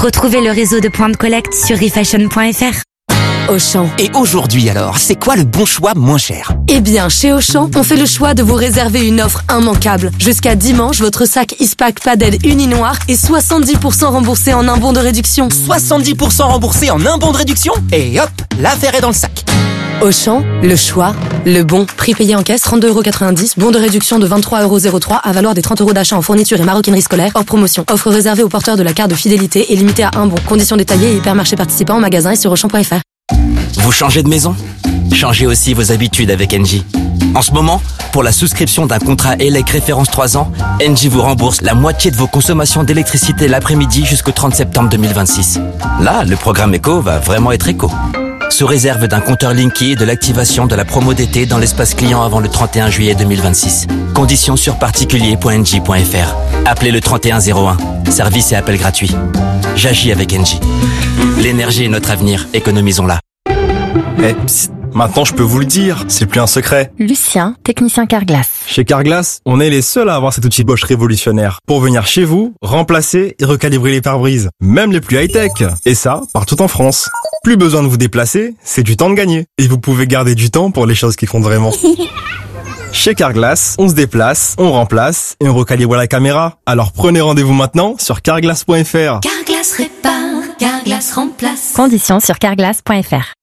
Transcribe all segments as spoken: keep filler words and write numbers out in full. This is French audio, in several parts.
Retrouvez le réseau de points de collecte sur refashion point f r. Auchan. Et aujourd'hui alors, c'est quoi le bon choix moins cher? Eh bien, chez Auchan, on fait le choix de vous réserver une offre immanquable. Jusqu'à dimanche, votre sac Ispac Padel Uni-Noir est soixante-dix pour cent remboursé en un bon de réduction. soixante-dix pour cent remboursé en un bon de réduction? Et hop, l'affaire est dans le sac. Auchan, le choix, le bon. Prix payé en caisse, trente-deux euros quatre-vingt-dix. Bon de réduction de vingt-trois euros zéro trois à valoir des trente euros d'achat en fourniture et maroquinerie scolaire. Hors promotion. Offre réservée aux porteurs de la carte de fidélité et limitée à un bon. Conditions détaillées et hypermarchés participants en magasin et sur auchan point f r. Vous changez de maison? Changez aussi vos habitudes avec Engie. En ce moment, pour la souscription d'un contrat E L E C référence trois ans, Engie vous rembourse la moitié de vos consommations d'électricité l'après-midi jusqu'au trente septembre deux mille vingt-six. Là, le programme éco va vraiment être éco. Sous réserve d'un compteur Linky et de l'activation de la promo d'été dans l'espace client avant le trente et un juillet deux mille vingt-six. Conditions sur particulier point engie point f r. Appelez le trente et un zéro un. Service et appel gratuit. J'agis avec Engie. L'énergie est notre avenir. Économisons-la. Eh, psst, maintenant je peux vous le dire, c'est plus un secret. Lucien, technicien Carglass. Chez Carglass, on est les seuls à avoir cet outil Bosch révolutionnaire pour venir chez vous, remplacer et recalibrer les pare-brises, même les plus high-tech. Et ça, partout en France. Plus besoin de vous déplacer, c'est du temps de gagner. Et vous pouvez garder du temps pour les choses qui comptent vraiment. Chez Carglass, on se déplace, on remplace et on recalibre la caméra. Alors prenez rendez-vous maintenant sur carglass point f r. Carglass répare, Carglass remplace. Conditions sur carglass point f r.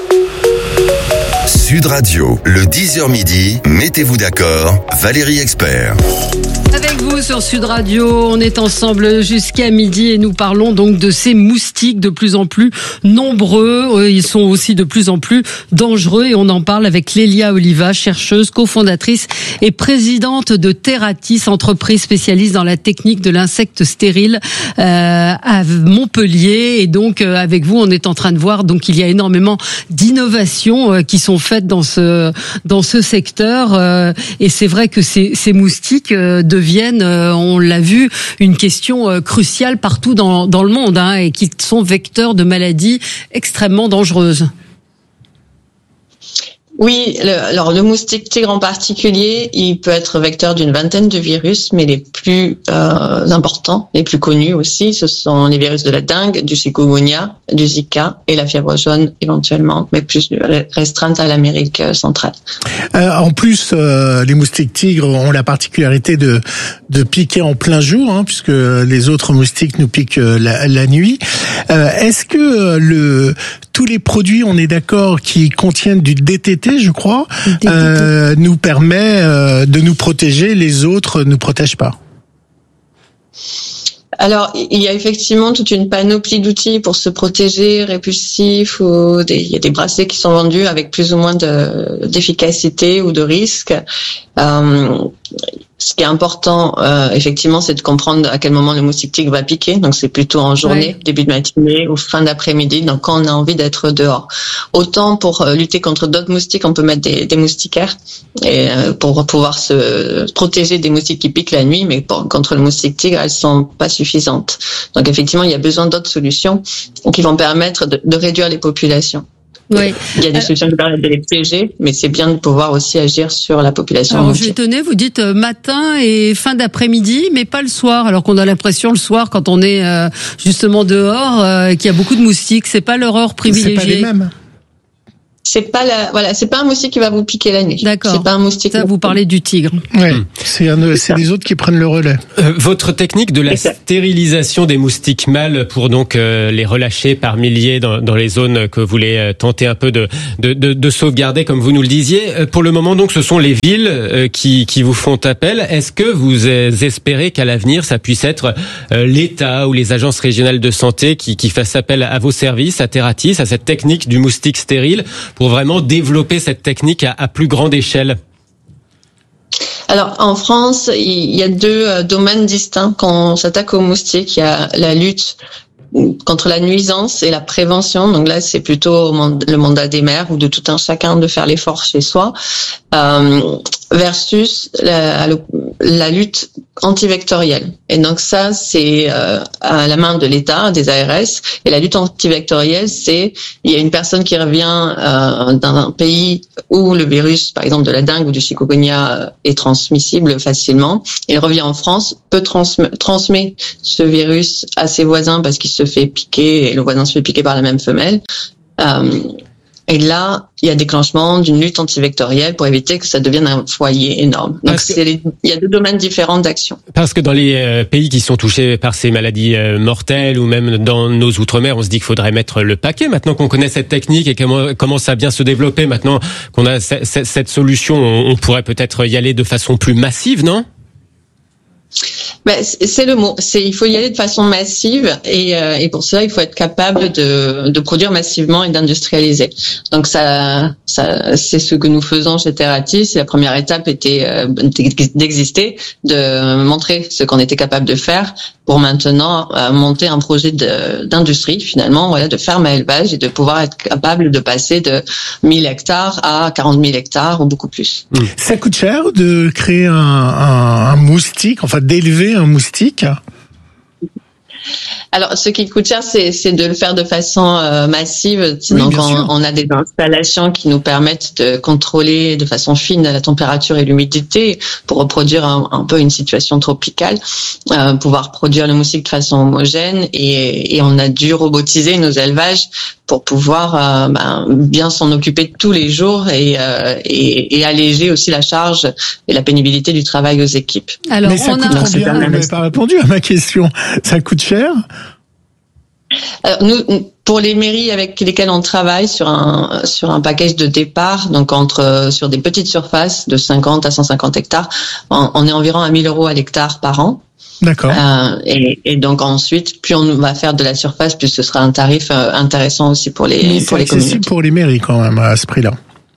Sud Radio, le dix heures midi, mettez-vous d'accord, Valérie Expert. Avec vous sur Sud Radio, on est ensemble jusqu'à midi et nous parlons donc de ces moustiques de plus en plus nombreux. Ils sont aussi de plus en plus dangereux et on en parle avec Lélia Oliva, chercheuse, cofondatrice et présidente de Terratis, entreprise spécialiste dans la technique de l'insecte stérile euh, à Montpellier. Et donc euh, avec vous, on est en train de voir donc il y a énormément d'innovations euh, qui sont faites dans ce dans ce secteur euh, et c'est vrai que ces, ces moustiques euh, deviennent, euh, on l'a vu, une question euh, cruciale partout dans, dans le monde hein, et qui sont vecteurs de maladies extrêmement dangereuses. Oui, le, alors le moustique tigre en particulier, il peut être vecteur d'une vingtaine de virus, mais les plus euh, importants, les plus connus aussi, ce sont les virus de la dengue, du chikungunya, du Zika et la fièvre jaune éventuellement, mais plus restreinte à l'Amérique centrale. Euh, en plus, euh, les moustiques tigres ont la particularité de de piquer en plein jour, hein, puisque les autres moustiques nous piquent la, la nuit. Euh, est-ce que le tous les produits, on est d'accord, qui contiennent du D T T, je crois, euh, nous permet euh, de nous protéger, les autres ne nous protègent pas? Alors, il y a effectivement toute une panoplie d'outils pour se protéger, répulsifs, ou des, il y a des bracelets qui sont vendus avec plus ou moins de, d'efficacité ou de risque. Euh, ce qui est important, euh, effectivement, c'est de comprendre à quel moment le moustique tigre va piquer. Donc, c'est plutôt en journée, ouais. Début de matinée ou fin d'après-midi, donc quand on a envie d'être dehors. Autant pour euh, lutter contre d'autres moustiques, on peut mettre des, des moustiquaires et, euh, pour pouvoir se protéger des moustiques qui piquent la nuit, mais pour, contre le moustique tigre, elles sont pas suffisantes. Donc, effectivement, il y a besoin d'autres solutions qui vont permettre de, de réduire les populations. Oui. Il y a des solutions qui permettent de les piéger, mais c'est bien de pouvoir aussi agir sur la population. Alors, je suis étonnée, vous dites euh, matin et fin d'après-midi, mais pas le soir, alors qu'on a l'impression le soir, quand on est euh, justement dehors, euh, qu'il y a beaucoup de moustiques. C'est pas leur heure privilégiée. C'est pas les mêmes. C'est pas la, voilà, c'est pas un moustique qui va vous piquer la nuit. D'accord. C'est pas un moustique. Ça, vous parlez du tigre. Ouais. Mmh. C'est, un, c'est les autres qui prennent le relais. Euh, votre technique de la stérilisation des moustiques mâles pour donc euh, les relâcher par milliers dans, dans les zones que vous voulez euh, tenter un peu de, de, de, de sauvegarder, comme vous nous le disiez. Euh, pour le moment, donc, ce sont les villes euh, qui, qui vous font appel. Est-ce que vous euh, espérez qu'à l'avenir, ça puisse être euh, l'État ou les agences régionales de santé qui, qui fassent appel à vos services, à Terratis, à cette technique du moustique stérile, pour vraiment développer cette technique à, à plus grande échelle? Alors, en France, il y a deux domaines distincts quand on s'attaque aux moustiques. Il y a la lutte contre la nuisance et la prévention. Donc là, c'est plutôt le mandat des maires ou de tout un chacun de faire l'effort chez soi. euh, versus la, la lutte antivectorielle. Et donc ça, c'est euh, à la main de l'État, des A R S. Et la lutte antivectorielle, c'est il y a une personne qui revient euh, d'un pays où le virus, par exemple de la dengue ou du chikungunya, est transmissible facilement. Il revient en France, peut transm- transmet ce virus à ses voisins parce qu'il se fait piquer et le voisin se fait piquer par la même femelle. Euh, Et là, il y a déclenchement d'une lutte antivectorielle pour éviter que ça devienne un foyer énorme. Donc, c'est les, il y a deux domaines différents d'action. Parce que dans les euh, pays qui sont touchés par ces maladies euh, mortelles ou même dans nos outre-mer, on se dit qu'il faudrait mettre le paquet. Maintenant qu'on connaît cette technique et qu'elle commence à bien se développer, maintenant qu'on a c- c- cette solution, on, on pourrait peut-être y aller de façon plus massive, non ? Ben, c'est le mot. C'est, il faut y aller de façon massive et, euh, et pour cela, il faut être capable de, de produire massivement et d'industrialiser. Donc ça, ça, c'est ce que nous faisons chez Terratis. La première étape était euh, d'exister, de montrer ce qu'on était capable de faire pour maintenant euh, monter un projet de, d'industrie finalement, voilà, de ferme à élevage et de pouvoir être capable de passer de mille hectares à quarante mille hectares ou beaucoup plus. Mmh. Ça coûte cher de créer un, un, un moustique, enfin d'élever un moustique? Alors, ce qui coûte cher, c'est, c'est de le faire de façon euh, massive. Oui, Donc, bien on, sûr. on a des installations qui nous permettent de contrôler de façon fine la température et l'humidité pour reproduire un, un peu une situation tropicale, euh, pouvoir produire le moustique de façon homogène. Et, et on a dû robotiser nos élevages pour pouvoir euh, ben, bien s'en occuper tous les jours et, euh, et, et alléger aussi la charge et la pénibilité du travail aux équipes. Alors, Mais ça on coûte a... combien? Vous n'avez pas répondu à ma question. Ça coûte cher? Alors, nous, pour les mairies avec lesquelles on travaille sur un sur un package de départ, donc entre sur des petites surfaces de cinquante à cent cinquante hectares, on, on est environ à mille euros à l'hectare par an. D'accord. Euh, et, et donc ensuite, plus on va faire de la surface, plus ce sera un tarif euh, intéressant aussi pour les Mais pour c'est les accessible communautés. pour les mairies quand même à ce prix-là.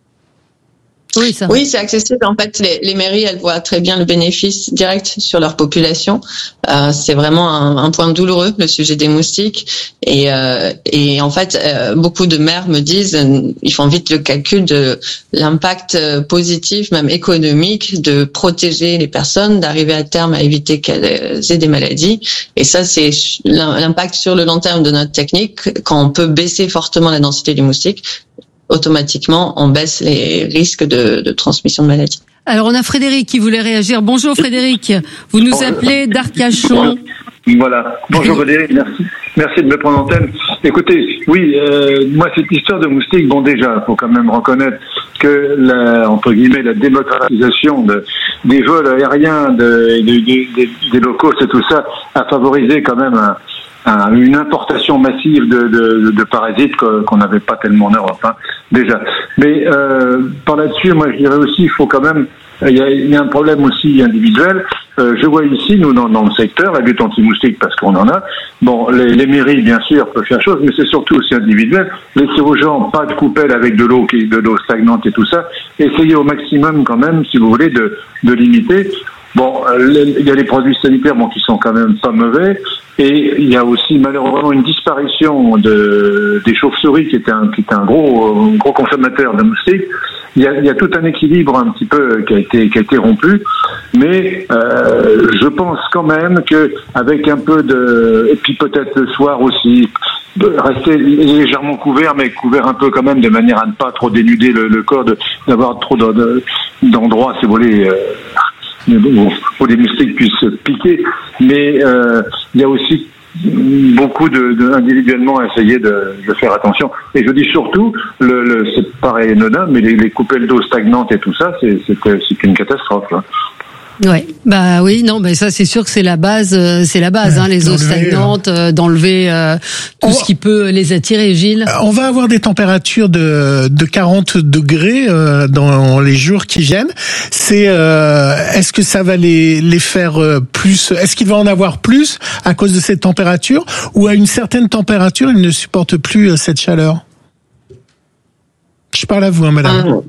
Oui, ça. Oui, c'est accessible. En fait, les, les mairies, elles voient très bien le bénéfice direct sur leur population. Euh, c'est vraiment un, un point douloureux, le sujet des moustiques. Et, euh, et en fait, euh, beaucoup de maires me disent, euh, ils font vite le calcul de l'impact euh, positif, même économique, de protéger les personnes, d'arriver à terme à éviter qu'elles aient des maladies. Et ça, c'est l'impact sur le long terme de notre technique. Quand on peut baisser fortement la densité du moustique, automatiquement, on baisse les risques de, de transmission de maladies. Alors, on a Frédéric qui voulait réagir. Bonjour Frédéric, vous nous appelez d'Arcachon. Voilà. Bonjour Frédéric, merci. Merci de me prendre en antenne. Écoutez, oui, euh, moi cette histoire de moustique, bon déjà, faut quand même reconnaître que la, entre guillemets, la démocratisation de, des vols aériens, de, de, de, des, des locaux, c'est tout ça, a favorisé quand même un, un, une importation massive de, de, de parasites qu'on n'avait pas tellement en Europe, hein, déjà. Mais euh, par là-dessus, moi je dirais aussi, il faut quand même, il y a, il y a un problème aussi individuel. Euh, je vois ici, nous, dans, dans le secteur, la lutte anti-moustique, parce qu'on en a. Bon, les, les mairies, bien sûr, peuvent faire chose, mais c'est surtout aussi individuel. Laissez aux gens pas de coupelle avec de l'eau, qui de l'eau stagnante et tout ça. Essayez au maximum, quand même, si vous voulez, de, de limiter. Bon, il y a les produits sanitaires, bon, qui sont quand même pas mauvais. Et il y a aussi, malheureusement, une disparition de, des chauves-souris, qui était un, qui était un gros, un gros consommateur de moustiques. Il y, a, il y a tout un équilibre un petit peu qui a été qui a été rompu, mais euh, je pense quand même que avec un peu de, et puis peut-être le soir aussi, rester légèrement couvert, mais couvert un peu quand même de manière à ne pas trop dénuder le, le corps, de, d'avoir trop de, de, d'endroits, si vous voulez, euh, où, où les moustiques puissent se piquer. Mais euh, il y a aussi beaucoup de, de individuellement essayer de, de faire attention. Et je dis surtout, le, le, c'est pareil anodin, mais les, les coupelles d'eau stagnantes et tout ça, c'est, c'est, c'est une catastrophe, là. Ouais, bah oui, non, mais ça c'est sûr que c'est la base, euh, c'est la base, hein, les eaux stagnantes, euh, d'enlever euh, tout on ce qui peut les attirer. Gilles, on va avoir des températures de de quarante degrés euh, dans les jours qui viennent. C'est euh, est-ce que ça va les les faire euh, plus? Est-ce qu'il va en avoir plus à cause de cette température, ou à une certaine température ils ne supportent plus euh, cette chaleur? Je parle à vous, hein, madame. Ah.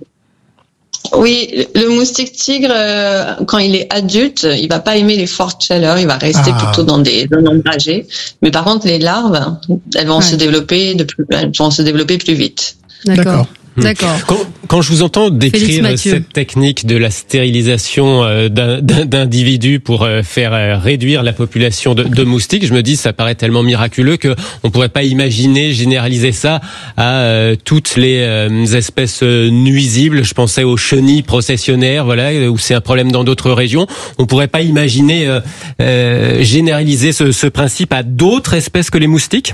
Oui, le moustique tigre, euh, quand il est adulte, il va pas aimer les fortes chaleurs, il va rester ah. plutôt dans des zones ombragées. Mais par contre, les larves, elles vont ouais. se développer de plus, elles vont se développer plus vite. D'accord. D'accord. D'accord. Quand, quand je vous entends décrire cette technique de la stérilisation euh, d'un, d'un, d'individus pour euh, faire euh, réduire la population de, de moustiques, je me dis ça paraît tellement miraculeux que on pourrait pas imaginer généraliser ça à euh, toutes les euh, espèces nuisibles. Je pensais aux chenilles processionnaires, voilà, où c'est un problème dans d'autres régions. On pourrait pas imaginer euh, euh, généraliser ce, ce principe à d'autres espèces que les moustiques?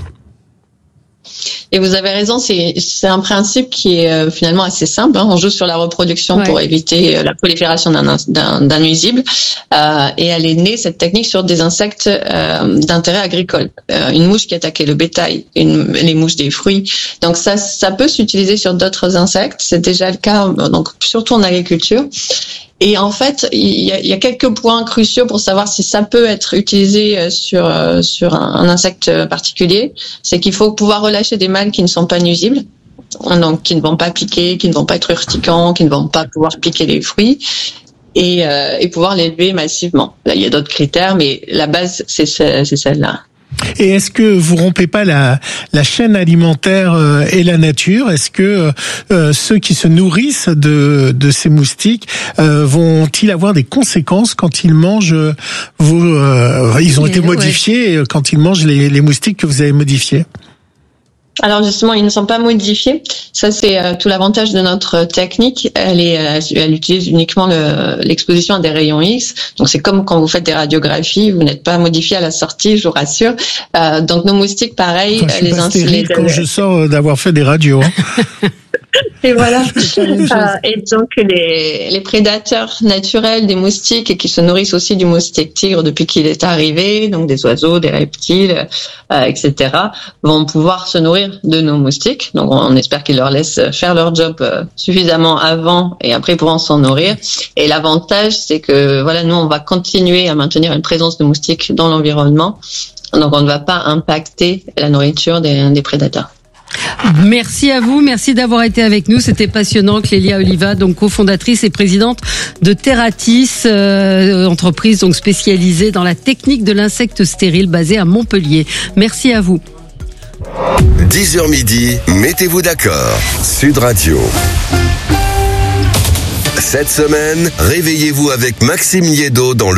Et vous avez raison, c'est c'est un principe qui est euh, finalement assez simple. Hein. On joue sur la reproduction ouais. pour éviter euh, la prolifération d'un, d'un, d'un nuisible. Euh, et elle est née, cette technique, sur des insectes euh, d'intérêt agricole. Euh, une mouche qui attaquait le bétail, une, les mouches des fruits. Donc ça, ça peut s'utiliser sur d'autres insectes. C'est déjà le cas, donc surtout en agriculture. Et en fait, il y a, il y a quelques points cruciaux pour savoir si ça peut être utilisé sur sur un, un insecte particulier. C'est qu'il faut pouvoir relâcher des mâles qui ne sont pas nuisibles, donc qui ne vont pas piquer, qui ne vont pas être urticants, qui ne vont pas pouvoir piquer les fruits, et, euh, et pouvoir l'élever massivement. Là, il y a d'autres critères, mais la base, c'est, c'est celle-là. Et est-ce que vous rompez pas la, la chaîne alimentaire euh, et la nature? Est-ce que euh, ceux qui se nourrissent de, de ces moustiques euh, vont-ils avoir des conséquences quand ils mangent vos, euh, ils ont été modifiés ouais. quand ils mangent les, les moustiques que vous avez modifiés? Alors justement, ils ne sont pas modifiés. Ça, c'est euh, tout l'avantage de notre technique. Elle est, euh, elle utilise uniquement le, l'exposition à des rayons X. Donc c'est comme quand vous faites des radiographies, vous n'êtes pas modifié à la sortie, je vous rassure. Euh, donc nos moustiques, pareil, enfin, je suis les pas stérile quand je sors d'avoir fait des radios. Hein. Et voilà. euh, et donc les, les prédateurs naturels des moustiques et qui se nourrissent aussi du moustique tigre depuis qu'il est arrivé, donc des oiseaux, des reptiles, euh, et cetera, vont pouvoir se nourrir de nos moustiques. Donc on espère qu'ils leur laissent faire leur job euh, suffisamment avant et après ils pourront s'en nourrir. Et l'avantage, c'est que voilà, nous on va continuer à maintenir une présence de moustiques dans l'environnement. Donc on ne va pas impacter la nourriture des, des prédateurs. Merci à vous, merci d'avoir été avec nous, c'était passionnant. Clélia Oliva, donc cofondatrice et présidente de Terratis, euh, entreprise donc spécialisée dans la technique de l'insecte stérile basée à Montpellier. Merci à vous. dix heures midi, mettez-vous d'accord. Sud Radio. Cette semaine, réveillez-vous avec Maxime Liédo dans le